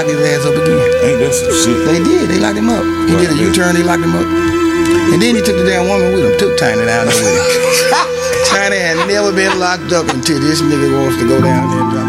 locked his ass up again. Ain't that some shit? They did. They locked him up. He did a U-turn. They locked him up. And then he took the damn woman with him. Took Tiny down there with him. Tiny had never been locked up until this nigga wants to go down there and drop